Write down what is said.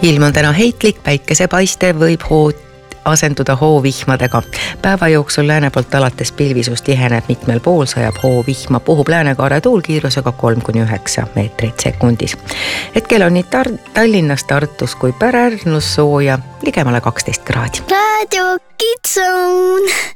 ilm on täna heitlik, päikesepaiste võib asenduda hoovihmadega. Päeva jooksul lääne poolt alates pilvisust tiheneb mitmel pool, sajab hoovihma, puhub läänekaare tuul kiirusega 3–9 meetrit sekundis. Hetkel on nii Tallinnas, Tartus kui Pärnus sooja ligemale 12 kraadi. Radio Kids Zone.